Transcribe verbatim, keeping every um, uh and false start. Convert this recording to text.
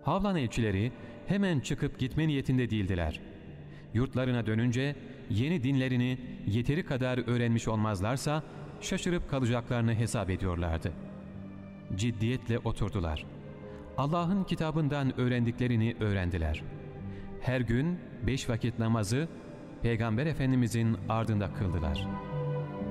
Havlan elçileri hemen çıkıp gitme niyetinde değildiler. Yurtlarına dönünce yeni dinlerini yeteri kadar öğrenmiş olmazlarsa şaşırıp kalacaklarını hesap ediyorlardı. Ciddiyetle oturdular. Allah'ın kitabından öğrendiklerini öğrendiler. Her gün beş vakit namazı Peygamber Efendimizin ardında kıldılar.